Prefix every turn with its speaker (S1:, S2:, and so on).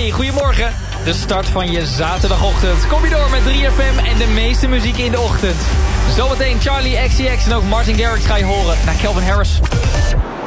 S1: Hey, goedemorgen. De start van je zaterdagochtend. Kom je door met 3FM en de meeste muziek in de ochtend. Zometeen Charlie XCX en ook Martin Garrix ga je horen naar Calvin Harris.